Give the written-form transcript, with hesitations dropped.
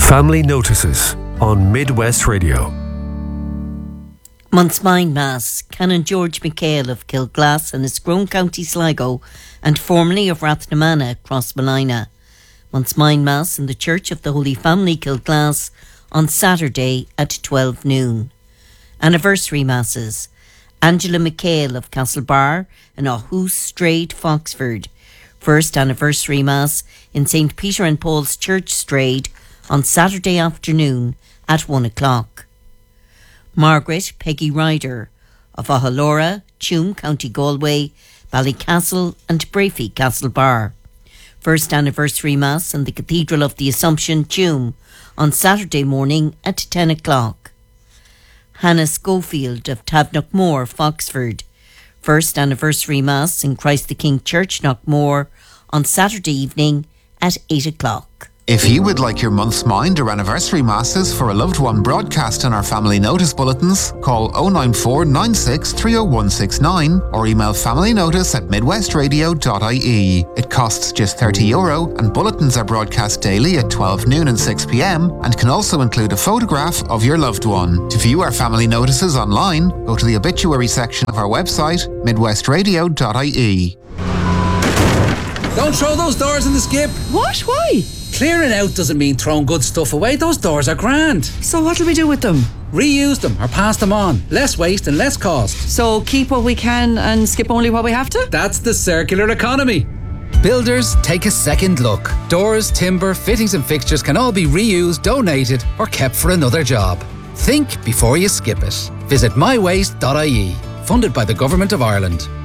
Family Notices on Midwest Radio. Monthsmine Mass, Canon George McHale of Kilglass and Iscrone County Sligo and formerly of Rathnamana, Crossmolina. Monthsmine Mass in the Church of the Holy Family, Kilglass, on Saturday at 12 noon. Anniversary Masses, Angela McHale of Castlebar and Aarhus Strayed, Foxford. First Anniversary Mass in St. Peter and Paul's Church, Strayed, on Saturday afternoon at 1 o'clock. Margaret Peggy Ryder of Ahalora, Tuam, County Galway, Ballycastle and Brafey, Castlebar. First Anniversary Mass in the Cathedral of the Assumption, Tuam, on Saturday morning at 10 o'clock. Hannah Schofield of Tabknockmore, Foxford. First Anniversary Mass in Christ the King Church, Knockmore, on Saturday evening at 8 o'clock. If you would like your month's mind or anniversary masses for a loved one broadcast in our family notice bulletins, call 094 96 30169 or email familynotice@midwestradio.ie. It costs just €30 and bulletins are broadcast daily at 12 noon and 6 p.m. and can also include a photograph of your loved one. To view our family notices online, go to the obituary section of our website, midwestradio.ie. Don't throw those doors in the skip. What? Why? Clearing out doesn't mean throwing good stuff away. Those doors are grand. So what'll we do with them? Reuse them or pass them on. Less waste and less cost. So keep what we can and skip only what we have to? That's the circular economy. Builders, take a second look. Doors, timber, fittings and fixtures can all be reused, donated or kept for another job. Think before you skip it. Visit mywaste.ie. Funded by the Government of Ireland.